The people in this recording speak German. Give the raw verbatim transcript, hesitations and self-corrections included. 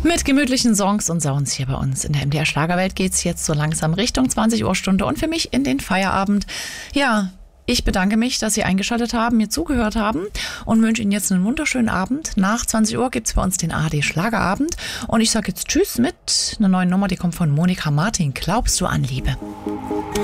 Mit gemütlichen Songs und Sounds hier bei uns in der M D R Schlagerwelt geht's jetzt so langsam Richtung zwanzig Uhr Stunde und für mich in den Feierabend. Ja, ich bedanke mich, dass Sie eingeschaltet haben, mir zugehört haben und wünsche Ihnen jetzt einen wunderschönen Abend. Nach zwanzig Uhr gibt's bei uns den A R D Schlagerabend und ich sage jetzt Tschüss mit einer neuen Nummer, die kommt von Monika Martin. Glaubst du an Liebe?